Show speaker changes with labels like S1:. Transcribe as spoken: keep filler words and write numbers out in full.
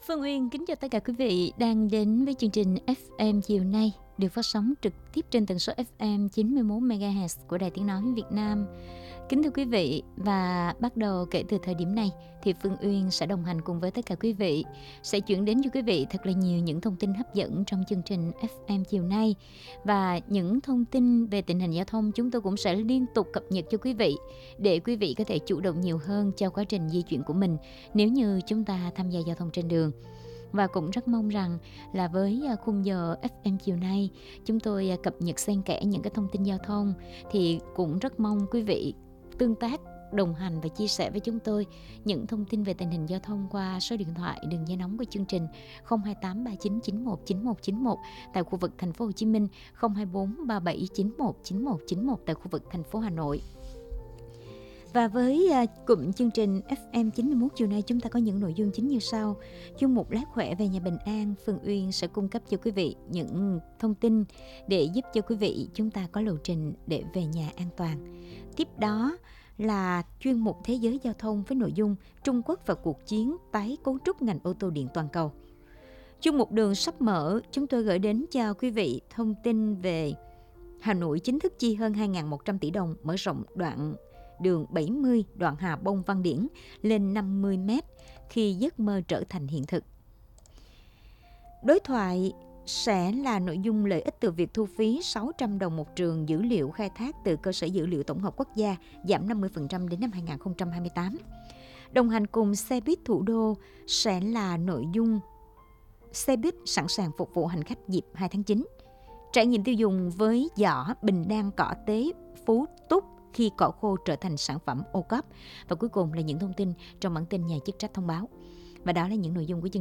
S1: Phương Uyên kính chào tất cả quý vị đang đến với chương trình ép em chiều nay được phát sóng trực tiếp trên tần số ép em chín mươi mốt mê ga héc của Đài Tiếng Nói Việt Nam. Kính thưa quý vị, và bắt đầu kể từ thời điểm này thì Phương Uyên sẽ đồng hành cùng với tất cả quý vị, sẽ chuyển đến cho quý vị thật là nhiều những thông tin hấp dẫn trong chương trình ép em chiều nay. Và những thông tin về tình hình giao thông chúng tôi cũng sẽ liên tục cập nhật cho quý vị để quý vị có thể chủ động nhiều hơn trong quá trình di chuyển của mình nếu như chúng ta tham gia giao thông trên đường. Và cũng rất mong rằng là với khung giờ ép em chiều nay chúng tôi cập nhật xen kẽ những cái thông tin giao thông, thì cũng rất mong quý vị tương tác, đồng hành và chia sẻ với chúng tôi những thông tin về tình hình giao thông qua số điện thoại đường dây nóng của chương trình không hai tám ba chín chín một chín một chín một tại khu vực thành phố Hồ Chí Minh, không hai bốn ba bảy chín một chín một chín một tại khu vực thành phố Hà Nội. Và với uh, cụm chương trình ép em chín mươi mốt chiều nay chúng ta có những nội dung chính như sau. Chuyên mục Lát Khỏe về nhà bình an, Phương Uyên sẽ cung cấp cho quý vị những thông tin để giúp cho quý vị chúng ta có lộ trình để về nhà an toàn. Tiếp đó là chuyên mục Thế giới giao thông với nội dung Trung Quốc và cuộc chiến tái cấu trúc ngành ô tô điện toàn cầu. Chuyên mục Đường sắp mở, chúng tôi gửi đến cho quý vị thông tin về Hà Nội chính thức chi hơn hai nghìn một trăm tỷ đồng mở rộng đoạn đường bảy mươi đoạn Hà Bông Văn Điển lên năm mươi mét khi giấc mơ trở thành hiện thực. Đối thoại sẽ là nội dung lợi ích từ việc thu phí sáu trăm đồng một trường dữ liệu khai thác từ cơ sở dữ liệu tổng hợp quốc gia giảm năm mươi phần trăm đến năm hai nghìn không trăm hai mươi tám. Đồng hành cùng xe buýt thủ đô sẽ là nội dung xe buýt sẵn sàng phục vụ hành khách dịp hai tháng chín. Trải nghiệm tiêu dùng với giỏ bình đan cỏ tế Phú Túc khi cỏ khô trở thành sản phẩm ô cốp. Và cuối cùng là những thông tin trong bản tin nhà chức trách thông báo. Và đó là những nội dung của chương